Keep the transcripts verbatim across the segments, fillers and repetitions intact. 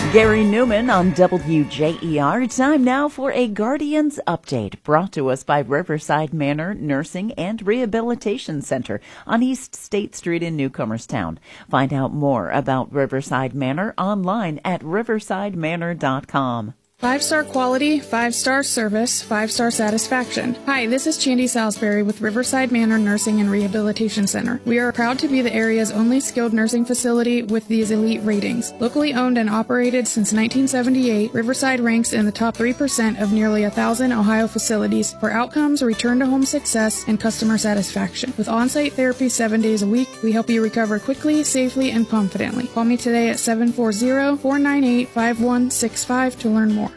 Gary Newman on W J E R. Time now for a Guardians Update, brought to us by Riverside Manor Nursing and Rehabilitation Center on East State Street in Newcomerstown. Find out more about Riverside Manor online at riverside manor dot com. Five-star quality, five-star service, five-star satisfaction. Hi, this is Chandy Salisbury with Riverside Manor Nursing and Rehabilitation Center. We are proud to be the area's only skilled nursing facility with these elite ratings. Locally owned and operated since nineteen seventy-eight, Riverside ranks in the top three percent of nearly a thousand Ohio facilities for outcomes, return-to-home success, and customer satisfaction. With on-site therapy seven days a week, we help you recover quickly, safely, and confidently. Call me today at seven four zero, four nine eight, five one six five to learn more.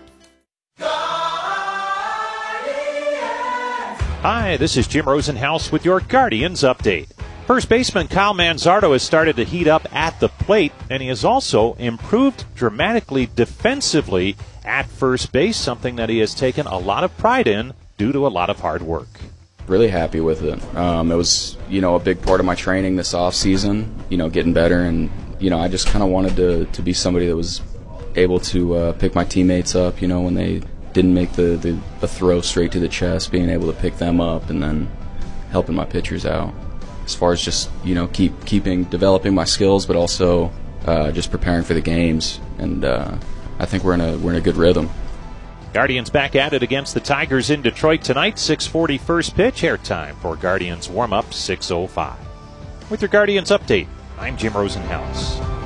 Hi, this is Jim Rosenhaus with your Guardians Update. First baseman Kyle Manzardo has started to heat up at the plate, and he has also improved dramatically defensively at first base, something that he has taken a lot of pride in due to a lot of hard work. Really happy with it. Um, it was, you know, a big part of my training this off season, you know, getting better, and, you know, I just kind of wanted to, to be somebody that was able to uh, pick my teammates up, you know, when they didn't make the, the, the throw straight to the chest, being able to pick them up and then helping my pitchers out. As far as just, you know, keep keeping developing my skills, but also uh, just preparing for the games, and uh, I think we're in a we're in a good rhythm. Guardians back at it against the Tigers in Detroit tonight. six forty first pitch, airtime for Guardians warm up six oh five. With your Guardians Update, I'm Jim Rosenhaus.